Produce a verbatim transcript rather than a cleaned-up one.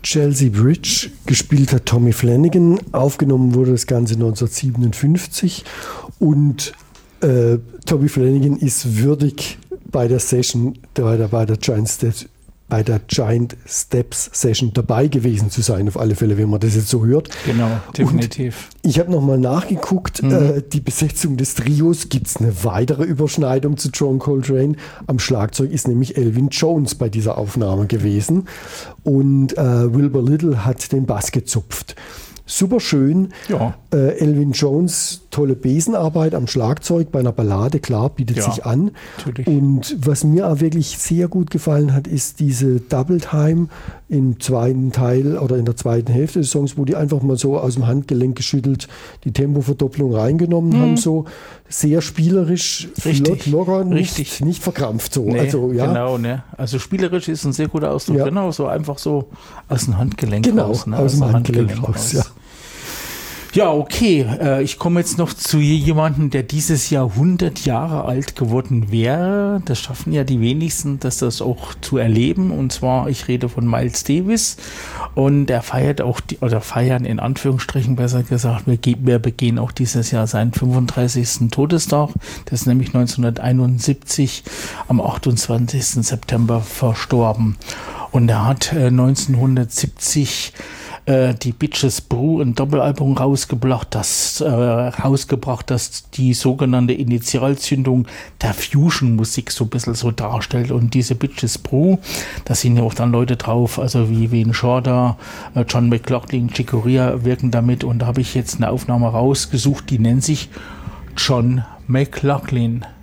Chelsea Bridge, gespielt hat Tommy Flanagan, aufgenommen wurde das Ganze neunzehnhundertsiebenundfünfzig und äh, Tommy Flanagan ist würdig bei der Session, bei der, bei der Giant Steps, bei der Giant Steps Session dabei gewesen zu sein, auf alle Fälle, wenn man das jetzt so hört. Genau, definitiv. Und ich habe nochmal nachgeguckt, mhm. äh, die Besetzung des Trios, gibt es eine weitere Überschneidung zu John Coltrane. Am Schlagzeug ist nämlich Elvin Jones bei dieser Aufnahme gewesen und äh, Wilbur Little hat den Bass gezupft. Super schön. Ja. Äh, Elvin Jones, tolle Besenarbeit am Schlagzeug bei einer Ballade, klar, bietet ja, sich an. Natürlich. Und was mir auch wirklich sehr gut gefallen hat, ist diese Double Time im zweiten Teil oder in der zweiten Hälfte des Songs, wo die einfach mal so aus dem Handgelenk geschüttelt die Tempoverdopplung reingenommen mhm. haben. So sehr spielerisch, Richtig. flott, locker, Richtig. Nicht, nicht verkrampft. So. Nee, also, ja. Genau, ne? Also spielerisch ist ein sehr guter Ausdruck. Ja. Genau, so einfach so aus dem Handgelenk genau, raus. Ne? Aus, aus dem Handgelenk, Handgelenk raus, ja. Ja, okay. Äh, ich komme jetzt noch zu jemandem, der dieses Jahr hundert Jahre alt geworden wäre. Das schaffen ja die wenigsten, das das auch zu erleben. Und zwar, ich rede von Miles Davis. Und er feiert auch, die, oder feiern in Anführungsstrichen besser gesagt, wir, wir begehen auch dieses Jahr seinen fünfunddreißigsten Todestag. Das ist nämlich neunzehnhunderteinundsiebzig am achtundzwanzigsten September verstorben. Und er hat äh, neunzehnhundertsiebzig die Bitches Brew ein Doppelalbum rausgebracht, das äh, rausgebracht, das die sogenannte Initialzündung der Fusion-Musik so ein bisschen so darstellt. Und diese Bitches Brew, da sind ja auch dann Leute drauf, also wie Wayne Shorter, äh, John McLaughlin, Chick Corea wirken damit. Und da habe ich jetzt eine Aufnahme rausgesucht, die nennt sich John McLaughlin.